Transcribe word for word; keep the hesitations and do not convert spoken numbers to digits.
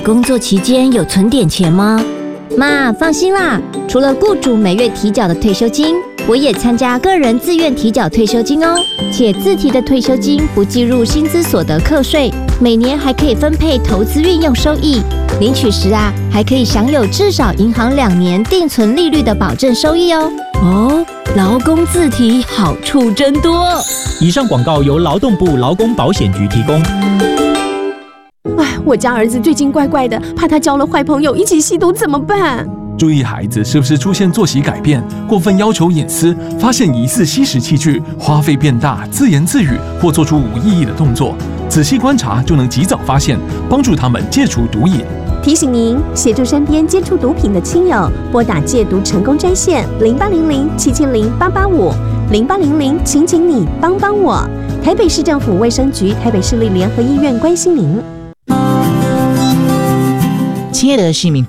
工作期间有存点钱吗？ 妈，放心啦，除了雇主每月提缴的退休金，我也参加个人自愿提缴退休金哦。且自提的退休金不计入薪资所得课税，每年还可以分配投资运用收益。领取时啊，还可以享有至少银行两年定存利率的保证收益哦。 哦，劳工自提好处真多。 以上广告由劳动部劳工保险局提供。 哎，我家儿子最近怪怪的，怕他交了坏朋友一起吸毒怎么办？ 注意孩子是不是出现作息改变、过分要求隐私，发现疑似吸食器具、花费变大、自言自语或做出无意义的动作，仔细观察就能及早发现，帮助他们戒除毒瘾。 提醒您，协助身边接触毒品的亲友，拨打戒毒成功专线零八零零七七零八八五零八零零，请请你帮帮我。台北市政府卫生局、台北市立联合医院关心您。 亲爱的市民